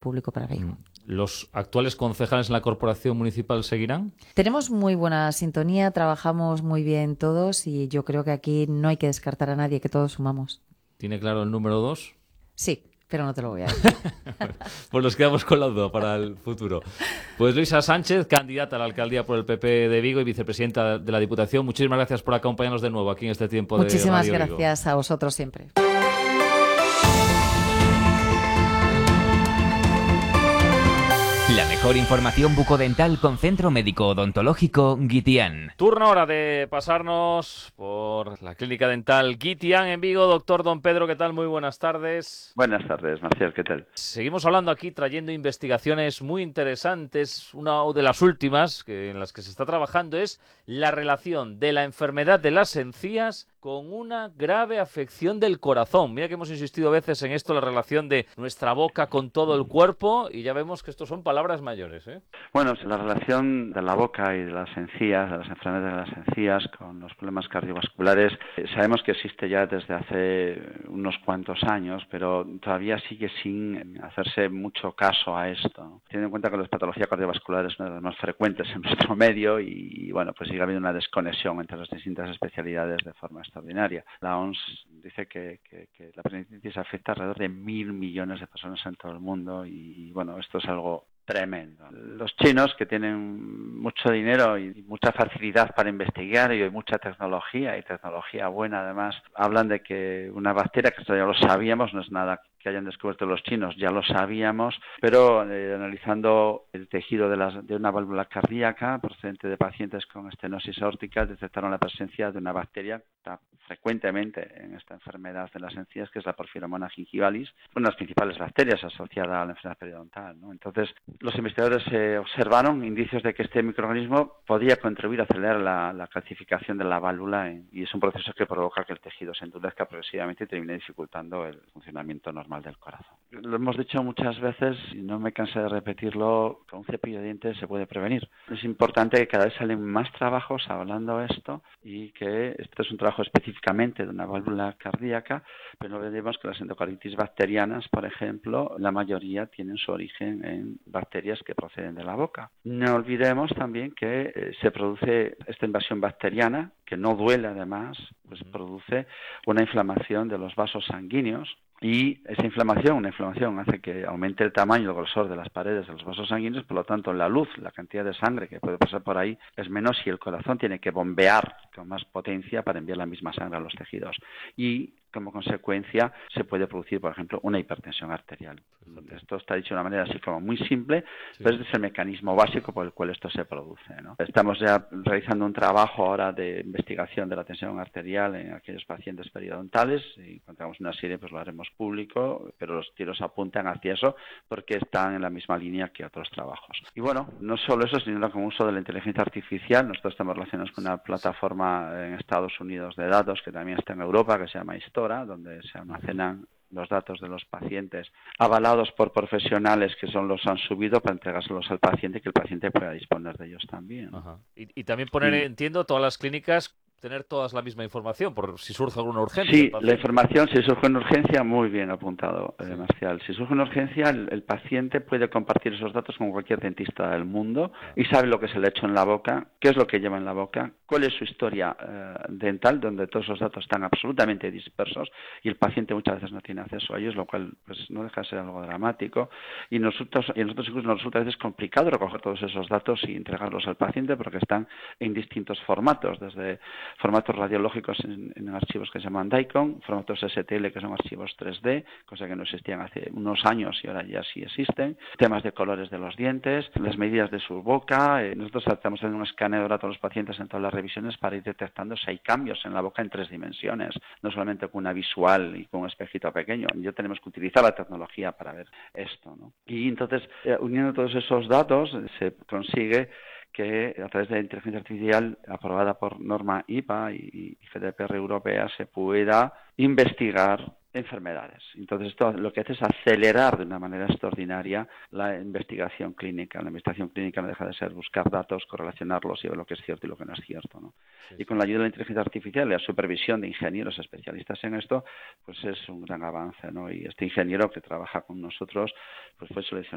público para Vigo. ¿Los actuales concejales en la corporación municipal seguirán? Tenemos muy buena sintonía, trabajamos muy bien todos y yo creo que aquí no hay que descartar a nadie, que todos sumamos. ¿Tiene claro el número 2? Sí, pero no te lo voy a decir. Pues nos quedamos con la duda para el futuro. Pues Luisa Sánchez, candidata a la alcaldía por el PP de Vigo y vicepresidenta de la Diputación, muchísimas gracias por acompañarnos de nuevo aquí en este tiempo de Radio Vigo. Muchísimas gracias a vosotros siempre. La mejor información bucodental con Centro Médico Odontológico Guitián. Turno ahora de pasarnos por la clínica dental Guitián en Vigo. Doctor Don Pedro, ¿qué tal? Muy buenas tardes. Buenas tardes, Marcial, ¿qué tal? Seguimos hablando aquí, trayendo investigaciones muy interesantes. Una de las últimas en las que se está trabajando es la relación de la enfermedad de las encías con una grave afección del corazón. Mira que hemos insistido a veces en esto, la relación de nuestra boca con todo el cuerpo, y ya vemos que estos son palabras mayores, ¿eh? Bueno, la relación de la boca y de las encías, de las enfermedades de las encías con los problemas cardiovasculares, sabemos que existe ya desde hace unos cuantos años, pero todavía sigue sin hacerse mucho caso a esto, ¿no? Teniendo en cuenta que la patología cardiovascular es una de las más frecuentes en nuestro medio y bueno, pues sigue habiendo una desconexión entre las distintas especialidades de forma extraordinaria. La OMS dice que la peritonitis afecta a alrededor de 1.000 millones de personas en todo el mundo y bueno, esto es algo tremendo. Los chinos, que tienen mucho dinero y mucha facilidad para investigar y mucha tecnología, y tecnología buena además, hablan de que una bacteria, que esto ya lo sabíamos, no es nada que hayan descubierto los chinos, ya lo sabíamos, pero analizando el tejido de una válvula cardíaca procedente de pacientes con estenosis aórtica, detectaron la presencia de una bacteria frecuentemente en esta enfermedad de las encías, que es la Porphyromonas gingivalis, una de las principales bacterias asociada a la enfermedad periodontal, ¿no? Entonces, los investigadores observaron indicios de que este microorganismo podía contribuir a acelerar la calcificación de la válvula y es un proceso que provoca que el tejido se endurezca progresivamente y termine dificultando el funcionamiento normal del corazón. Lo hemos dicho muchas veces y no me cansé de repetirlo, con un cepillo de dientes se puede prevenir. Es importante que cada vez salen más trabajos hablando de esto y que esto es un trabajo específicamente de una válvula cardíaca, pero no olvidemos que las endocarditis bacterianas, por ejemplo, la mayoría tienen su origen en bacterias que proceden de la boca. No olvidemos también que se produce esta invasión bacteriana, que no duele además, pues produce una inflamación de los vasos sanguíneos. Y esa inflamación, hace que aumente el tamaño y el grosor de las paredes de los vasos sanguíneos, por lo tanto la luz, la cantidad de sangre que puede pasar por ahí es menos y el corazón tiene que bombear con más potencia para enviar la misma sangre a los tejidos. Y como consecuencia se puede producir, por ejemplo, una hipertensión arterial. Esto está dicho de una manera así como muy simple, pero este es el mecanismo básico por el cual esto se produce, ¿no? Estamos ya realizando un trabajo ahora de investigación de la tensión arterial en aquellos pacientes periodontales y cuando tengamos una serie pues lo haremos público, pero los tiros apuntan hacia eso porque están en la misma línea que otros trabajos. Y bueno, no solo eso, sino con uso de la inteligencia artificial. Nosotros estamos relacionados con una plataforma en Estados Unidos de datos que también está en Europa, que se llama Histora, donde se almacenan los datos de los pacientes avalados por profesionales que los han subido para entregárselos al paciente y que el paciente pueda disponer de ellos también. Ajá. Y también poner, entiendo, todas las clínicas, tener todas la misma información por si surge alguna urgencia. Sí, la información, si surge una urgencia, muy bien apuntado, Marcial. Si surge una urgencia, el paciente puede compartir esos datos con cualquier dentista del mundo y sabe lo que se le ha hecho en la boca, qué es lo que lleva en la boca, cuál es su historia dental, donde todos esos datos están absolutamente dispersos y el paciente muchas veces no tiene acceso a ellos, lo cual pues no deja de ser algo dramático. Y nosotros incluso nos resulta a veces complicado recoger todos esos datos y entregarlos al paciente porque están en distintos formatos, desde formatos radiológicos en archivos que se llaman DICOM, formatos STL que son archivos 3D, cosa que no existían hace unos años y ahora ya sí existen, temas de colores de los dientes, las medidas de su boca. Nosotros estamos haciendo un escaneo a todos los pacientes en todas las revisiones para ir detectando si hay cambios en la boca en 3 dimensiones, no solamente con una visual y con un espejito pequeño. Ya tenemos que utilizar la tecnología para ver esto, ¿no? Y entonces, uniendo todos esos datos, se consigue que a través de la inteligencia artificial aprobada por norma IPA y GDPR europea se pueda investigar enfermedades. Entonces esto lo que hace es acelerar de una manera extraordinaria la investigación clínica. La investigación clínica no deja de ser buscar datos, correlacionarlos y ver lo que es cierto y lo que no es cierto, ¿no? Sí. Y con la ayuda de la inteligencia artificial y la supervisión de ingenieros especialistas en esto, pues es un gran avance, ¿no? Y este ingeniero que trabaja con nosotros pues fue seleccionado